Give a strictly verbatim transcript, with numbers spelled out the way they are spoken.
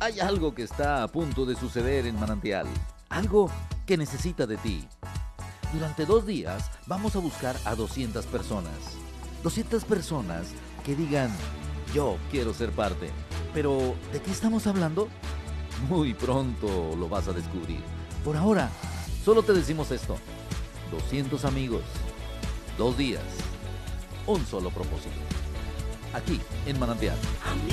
Hay algo que está a punto de suceder en Manantial, algo que necesita de ti. Durante dos días vamos a buscar a doscientas personas. doscientas personas que digan, yo quiero ser parte. Pero, ¿de qué estamos hablando? Muy pronto lo vas a descubrir. Por ahora, solo te decimos esto. doscientos amigos, dos días, un solo propósito. Aquí, en Manantial.